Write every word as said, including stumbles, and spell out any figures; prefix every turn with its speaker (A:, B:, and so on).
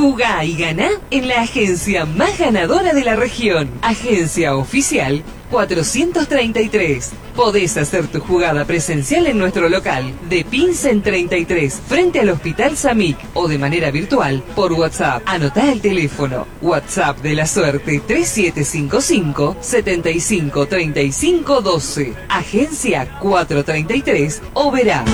A: Jugá y ganá en la agencia más ganadora de la región. Agencia Oficial cuatrocientos treinta y tres. Podés hacer tu jugada presencial en nuestro local de Pinsen treinta y tres frente al Hospital Samic o de manera virtual por WhatsApp. Anotá el teléfono. WhatsApp de la suerte tres siete cinco cinco, siete cinco tres cinco uno dos. Agencia cuatrocientos treinta y tres Oberá.